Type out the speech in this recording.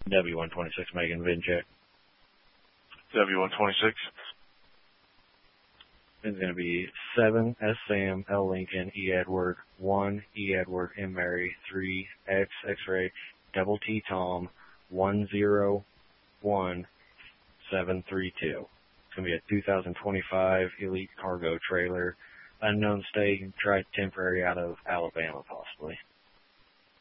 W126 Megan Vincheck. W126. It's going to be 7 S Sam L Lincoln E Edward 1 E Edward M Mary 3 X X-ray double T Tom 101732. It's going to be a 2025 Elite Cargo trailer. Unknown state, tried temporary out of Alabama possibly.